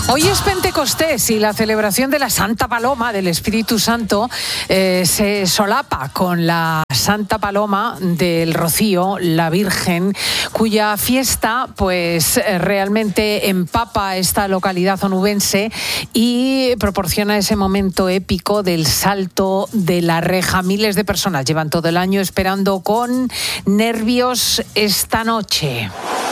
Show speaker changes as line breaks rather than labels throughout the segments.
Hoy es Pentecostés y la celebración de la Santa Paloma del Espíritu Santo se solapa con la Santa Paloma del Rocío, la Virgen, cuya fiesta pues realmente empapa esta localidad onubense y proporciona ese momento épico del salto de la reja. Miles de personas llevan todo el año esperando con nervios esta noche.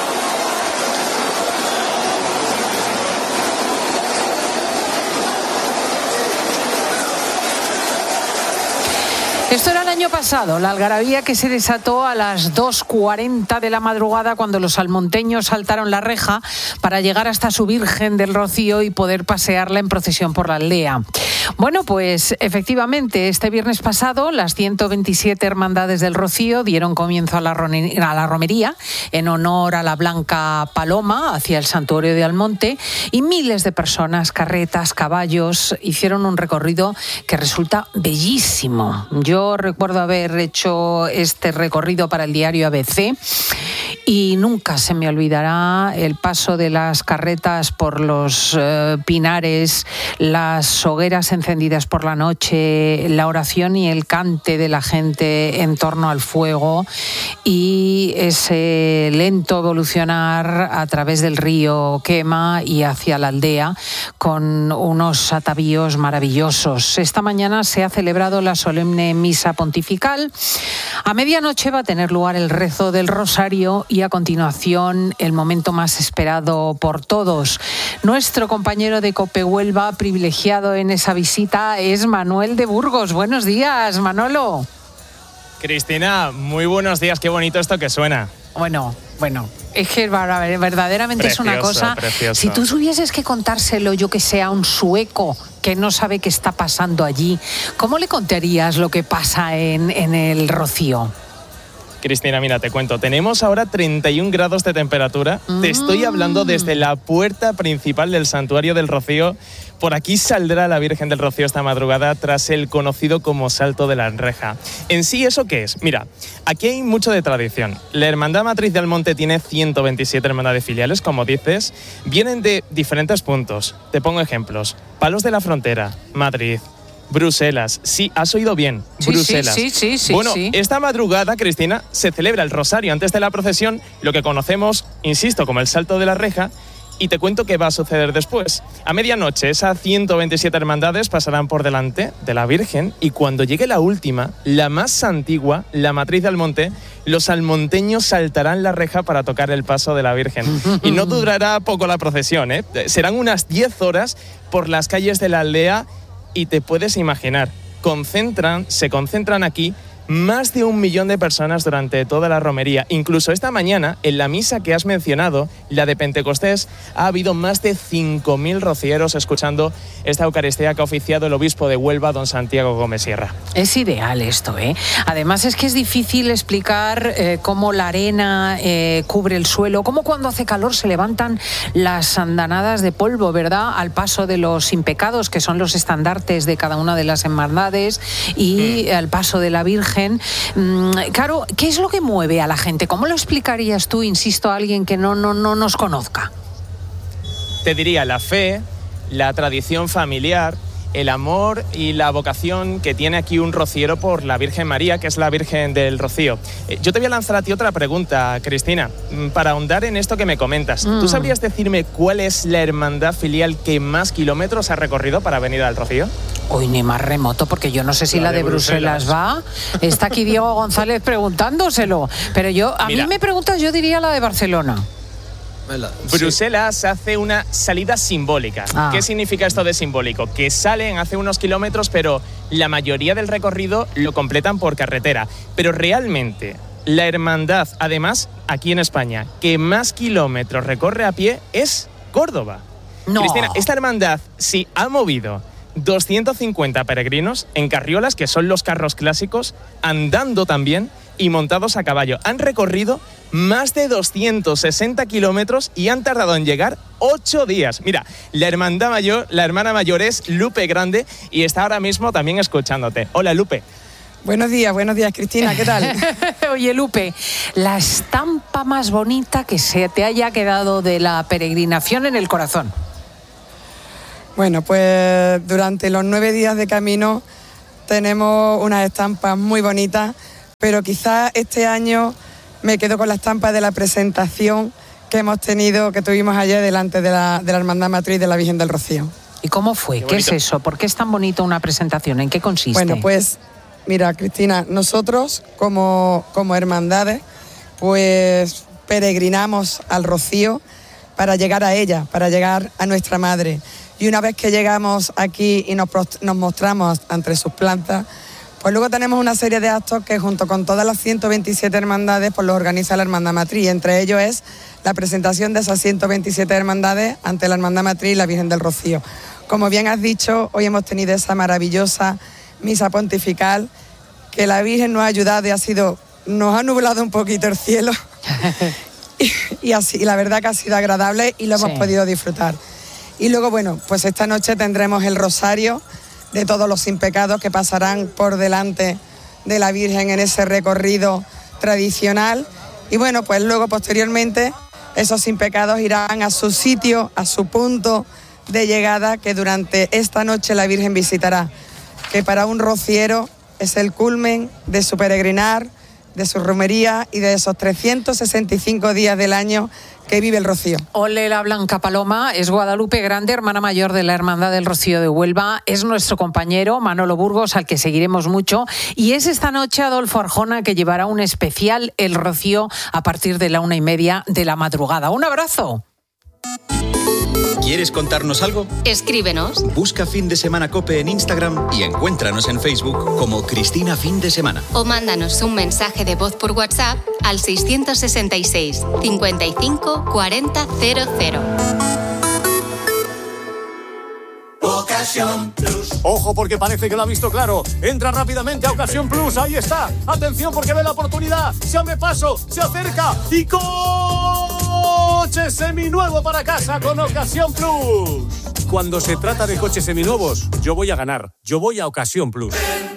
Esto era el año pasado, la algarabía que se desató a las 2:40 de la madrugada cuando los salmonteños saltaron la reja para llegar hasta su Virgen del Rocío y poder pasearla en procesión por la aldea. Bueno, pues efectivamente, este viernes pasado las 127 hermandades del Rocío dieron comienzo a la romería en honor a la Blanca Paloma hacia el santuario de Almonte y miles de personas, carretas, caballos, hicieron un recorrido que resulta bellísimo. Yo recuerdo haber hecho este recorrido para el diario ABC y nunca se me olvidará el paso de las carretas por los pinares, las hogueras encendidas por la noche, la oración y el cante de la gente en torno al fuego y ese lento evolucionar a través del río Quema y hacia la aldea con unos atavíos maravillosos. Esta mañana se ha celebrado la solemne misa pontifical. A medianoche va a tener lugar el rezo del rosario y a continuación el momento más esperado por todos. Nuestro compañero de COPE Huelva, privilegiado en esa visita, es Manuel de Burgos. Buenos días, Manolo.
Cristina, muy buenos días. Qué bonito esto que suena.
Bueno, es que verdaderamente precioso, es una cosa. Precioso. Si tú tuvieses que contárselo, yo que sé, a un sueco que no sabe qué está pasando allí, ¿cómo le contarías lo que pasa en el Rocío?
Cristina, mira, te cuento. Tenemos ahora 31 grados de temperatura. Te estoy hablando desde la puerta principal del Santuario del Rocío. Por aquí saldrá la Virgen del Rocío esta madrugada tras el conocido como Salto de la Reja. En sí, ¿eso qué es? Mira, aquí hay mucho de tradición. La Hermandad Matriz de Almonte tiene 127 hermandades filiales, como dices. Vienen de diferentes puntos. Te pongo ejemplos. Palos de la Frontera, Madrid, Bruselas. Sí, has oído bien, Bruselas.
Sí.
Bueno, esta madrugada, Cristina, se celebra el rosario antes de la procesión, lo que conocemos, insisto, como el Salto de la Reja, y te cuento qué va a suceder después. A medianoche, esas 127 hermandades pasarán por delante de la Virgen y cuando llegue la última, la más antigua, la Matriz de Almonte, los almonteños saltarán la reja para tocar el paso de la Virgen. Y no durará poco la procesión, ¿eh? Serán unas 10 horas por las calles de la aldea. Y te puedes imaginar, se concentran aquí más de 1 millón de personas durante toda la romería. Incluso esta mañana, en la misa que has mencionado, la de Pentecostés, ha habido más de 5.000 rocieros escuchando esta Eucaristía que ha oficiado el obispo de Huelva, don Santiago Gómez Sierra.
Es ideal esto, ¿eh? Además es que es difícil explicar cómo la arena cubre el suelo, cómo cuando hace calor se levantan las andanadas de polvo, ¿verdad? Al paso de los impecados, que son los estandartes de cada una de las hermandades, y al paso de la Virgen. Claro, ¿qué es lo que mueve a la gente? ¿Cómo lo explicarías tú, insisto, a alguien que no nos conozca?
Te diría la fe, la tradición familiar, el amor y la vocación que tiene aquí un rociero por la Virgen María, que es la Virgen del Rocío. Yo te voy a lanzar a ti otra pregunta, Cristina, para ahondar en esto que me comentas. ¿Tú sabrías decirme cuál es la hermandad filial que más kilómetros ha recorrido para venir al Rocío?
Uy, ni más remoto, porque yo no sé si la de Bruselas va. Está aquí Diego González preguntándoselo. Pero a mí me preguntas, yo diría la de Barcelona.
Bruselas hace una salida simbólica. ¿Qué significa esto de simbólico? Que salen hace unos kilómetros, pero la mayoría del recorrido lo completan por carretera. Pero realmente, la hermandad, además, aquí en España, que más kilómetros recorre a pie es Córdoba. No. Cristina, esta hermandad sí ha movido 250 peregrinos en carriolas, que son los carros clásicos, andando también y montados a caballo. Han recorrido más de 260 kilómetros y han tardado en llegar 8 días. Mira, la hermana mayor es Lupe Grande y está ahora mismo también escuchándote. Hola, Lupe.
Buenos días, Cristina, ¿qué tal?
Oye, Lupe, la estampa más bonita que se te haya quedado de la peregrinación en el corazón.
Bueno, pues durante los 9 días de camino tenemos unas estampas muy bonitas, pero quizás este año me quedo con la estampa de la presentación que tuvimos ayer delante de la Hermandad Matriz de la Virgen del Rocío.
¿Y cómo fue? ¿Qué es eso? ¿Por qué es tan bonito una presentación? ¿En qué consiste?
Bueno, pues mira, Cristina, nosotros como hermandades, pues peregrinamos al Rocío para llegar a ella, para llegar a nuestra Madre. Y una vez que llegamos aquí y nos mostramos ante sus plantas, pues luego tenemos una serie de actos que junto con todas las 127 hermandades pues los organiza la Hermandad Matriz. Entre ellos es la presentación de esas 127 hermandades ante la Hermandad Matriz y la Virgen del Rocío. Como bien has dicho, hoy hemos tenido esa maravillosa misa pontifical que la Virgen nos ha ayudado y nos ha nublado un poquito el cielo y así, la verdad que ha sido agradable y lo hemos podido disfrutar. Y luego, bueno, pues esta noche tendremos el rosario de todos los sin pecados que pasarán por delante de la Virgen en ese recorrido tradicional. Y bueno, pues luego posteriormente esos sin pecados irán a su sitio, a su punto de llegada que durante esta noche la Virgen visitará, que para un rociero es el culmen de su peregrinar, de su romería y de esos 365 días del año que vive el Rocío.
Ole la Blanca Paloma, es Guadalupe Grande, hermana mayor de la Hermandad del Rocío de Huelva, es nuestro compañero Manolo Burgos, al que seguiremos mucho, y es esta noche Adolfo Arjona que llevará un especial El Rocío a partir de la 1:30 de la madrugada. ¡Un abrazo!
¿Quieres contarnos algo?
Escríbenos.
Busca Fin de Semana COPE en Instagram y encuéntranos en Facebook como Cristina Fin de Semana.
O mándanos un mensaje de voz por WhatsApp al 666 55 40 00.
Ocasión Plus. Ojo, porque parece que lo ha visto claro. Entra rápidamente a Ocasión Plus. Ahí está. Atención, porque ve la oportunidad. Se abre paso, se acerca y coche seminuevo para casa con Ocasión Plus. Cuando se trata de coches seminuevos, yo voy a ganar. Yo voy a Ocasión Plus.